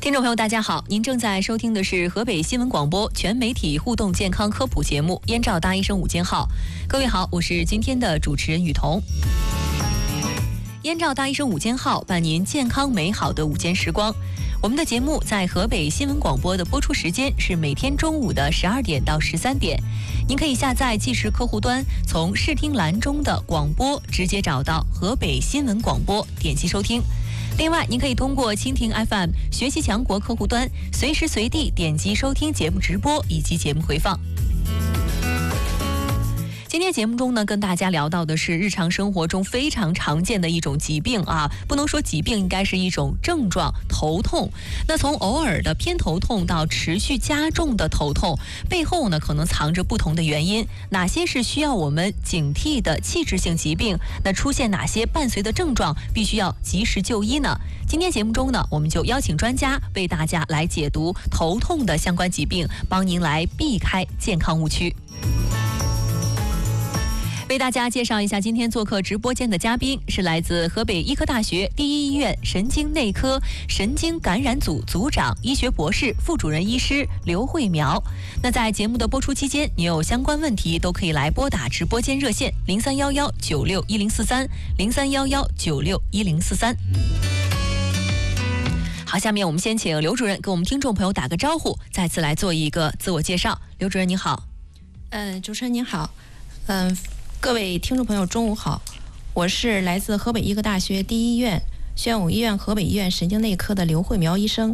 听众朋友大家好，您正在收听的是河北新闻广播全媒体互动健康科普节目《燕赵大医生午间号》。各位好，我是今天的主持人雨桐。燕赵大医生午间号伴您健康美好的午间时光。我们的节目在河北新闻广播的播出时间是每天中午的12点到13点。您可以下载即时客户端，从视听栏中的广播直接找到河北新闻广播，点击收听。另外，您可以通过蜻蜓 FM 学习强国客户端，随时随地点击收听节目直播以及节目回放。今天节目中呢，跟大家聊到的是日常生活中非常常见的一种疾病啊，不能说疾病，应该是一种症状，头痛。那从偶尔的偏头痛到持续加重的头痛，背后呢可能藏着不同的原因。哪些是需要我们警惕的器质性疾病？那出现哪些伴随的症状必须要及时就医呢？今天节目中呢，我们就邀请专家为大家来解读头痛的相关疾病，帮您来避开健康误区。为大家介绍一下今天做客直播间的嘉宾，是来自河北医科大学第一医院神经内科神经感染组组长、医学博士、副主任医师刘慧苗。那在节目的播出期间，您有相关问题都可以来拨打直播间热线0311961043，0311961043。好，下面我们先请刘主任给我们听众朋友打个招呼，再次来做一个自我介绍。刘主任您好。 主持人您好。各位听众朋友中午好，我是来自河北医科大学第一医院宣武医院河北医院神经内科的刘慧苗医生。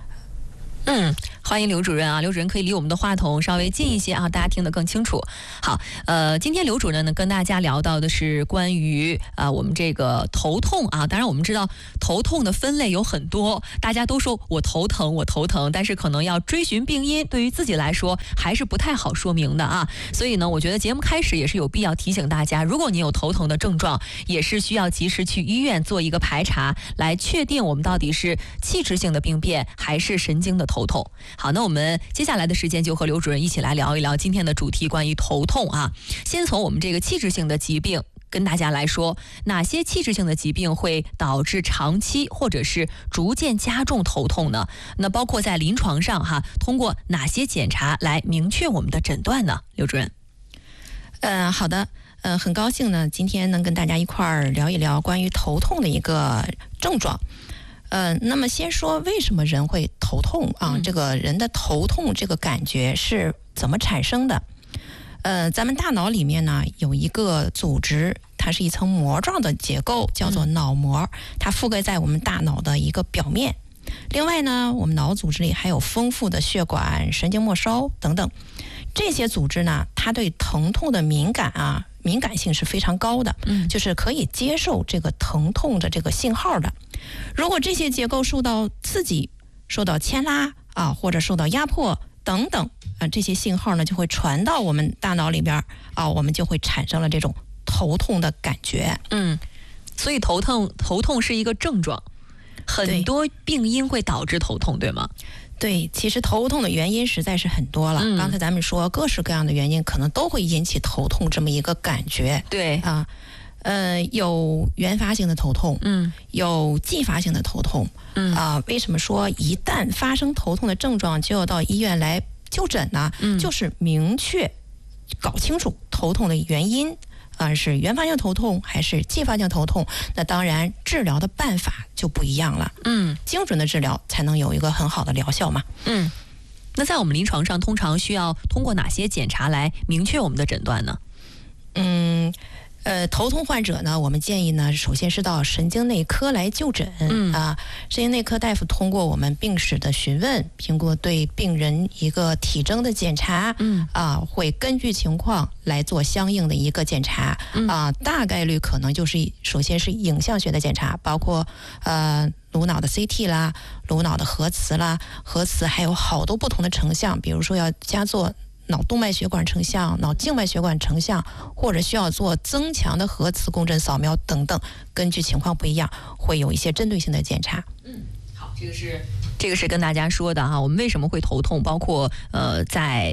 欢迎刘主任啊，刘主任可以离我们的话筒稍微近一些啊，大家听得更清楚。好，今天刘主任呢跟大家聊到的是关于我们这个头痛啊，当然我们知道头痛的分类有很多，大家都说我头疼，但是可能要追寻病因，对于自己来说还是不太好说明的啊。所以呢，我觉得节目开始也是有必要提醒大家，如果你有头疼的症状，也是需要及时去医院做一个排查，来确定我们到底是器质性的病变还是神经的头痛。好，那我们接下来的时间就和刘主任一起来聊一聊今天的主题，关于头痛啊。先从我们这个器质性的疾病跟大家来说，哪些器质性的疾病会导致长期或者是逐渐加重头痛呢？那包括在临床上通过哪些检查来明确我们的诊断呢？刘主任。 好的，很高兴呢，今天能跟大家一块儿聊一聊关于头痛的一个症状。那么先说为什么人会头痛啊？这个人的头痛这个感觉是怎么产生的？咱们大脑里面呢有一个组织，它是一层膜状的结构，叫做脑膜，它覆盖在我们大脑的一个表面。另外呢，我们脑组织里还有丰富的血管、神经末梢等等，这些组织呢，它对疼痛的敏感性是非常高的，就是可以接受这个疼痛的这个信号的。如果这些结构受到刺激、受到牵拉或者受到压迫等等这些信号呢就会传到我们大脑里边我们就会产生了这种头痛的感觉。 所以头痛是一个症状，很多病因会导致头痛，对吗？ 对，其实头痛的原因实在是很多了。刚才咱们说各式各样的原因可能都会引起头痛这么一个感觉。 对有原发性的头痛，有继发性的头痛，为什么说一旦发生头痛的症状就要到医院来就诊呢？就是明确搞清楚头痛的原因是原发性头痛还是继发性头痛，那当然治疗的办法就不一样了。精准的治疗才能有一个很好的疗效嘛。 那在我们临床上通常需要通过哪些检查来明确我们的诊断呢？ 头痛患者呢，我们建议呢，首先是到神经内科来就诊。神经内科大夫通过我们病史的询问，评估对病人一个体征的检查，会根据情况来做相应的一个检查。大概率可能就是首先是影像学的检查，包括颅脑的 CT 啦，颅脑的核磁啦，核磁还有好多不同的成像，比如说要加做脑动脉血管成像、脑静脉血管成像，或者需要做增强的核磁共振扫描等等，根据情况不一样，会有一些针对性的检查。 好，这个是跟大家说的我们为什么会头痛，包括在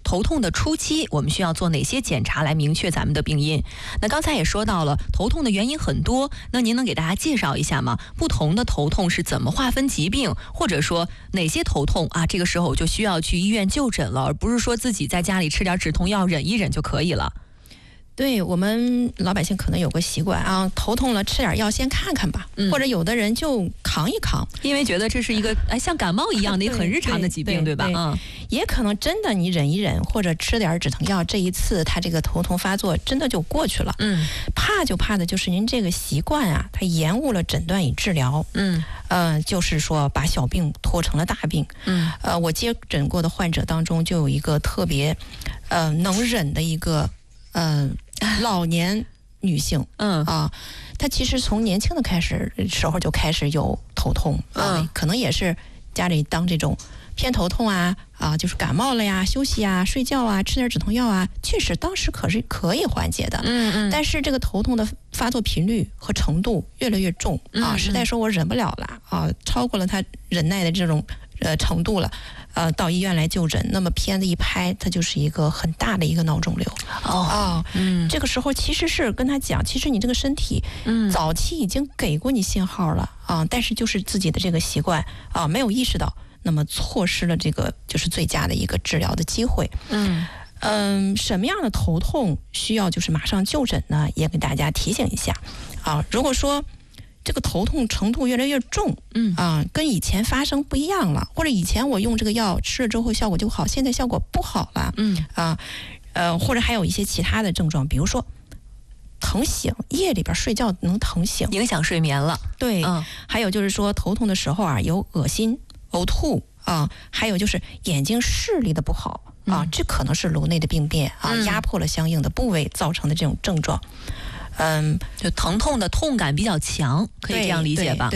头痛的初期，我们需要做哪些检查来明确咱们的病因？那刚才也说到了，头痛的原因很多，那您能给大家介绍一下吗？不同的头痛是怎么划分疾病，或者说哪些头痛啊，这个时候就需要去医院就诊了，而不是说自己在家里吃点止痛药忍一忍就可以了。 对，我们老百姓可能有个习惯啊，头痛了吃点药先看看吧，或者有的人就扛一扛， 因为觉得这是一个像感冒一样的一个很日常的疾病，对吧？ 也可能真的你忍一忍，或者吃点止疼药，这一次他这个头痛发作真的就过去了。怕就怕的就是您这个习惯啊，它延误了诊断与治疗。就是说把小病拖成了大病。我接诊过的患者当中就有一个特别能忍的一个老年女性，她其实从年轻的时候就开始有头痛，可能也是家里当这种偏头痛就是感冒了呀，休息啊，睡觉啊，吃点止痛药啊，确实当时可以缓解的。但是这个头痛的发作频率和程度越来越重实在说我忍不了了超过了他忍耐的这种程度了。到医院来就诊，那么片子一拍，它就是一个很大的一个脑肿瘤。这个时候其实是跟他讲，其实你这个身体早期已经给过你信号了但是就是自己的这个习惯没有意识到，那么错失了这个就是最佳的一个治疗的机会。什么样的头痛需要就是马上就诊呢？也给大家提醒一下如果说这个头痛程度越来越重，跟以前发生不一样了，或者以前我用这个药吃了之后效果就好，现在效果不好了，或者还有一些其他的症状，比如说疼醒，夜里边睡觉能疼醒， 影响睡眠了。 对，还有就是说头痛的时候有恶心、呕吐还有就是眼睛视力的不好这可能是颅内的病变压迫了相应的部位造成的这种症状。 就疼痛的痛感比较强，可以这样理解吧？ 对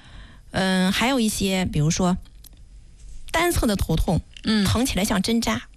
还有一些，比如说单侧的头痛，疼起来像针扎。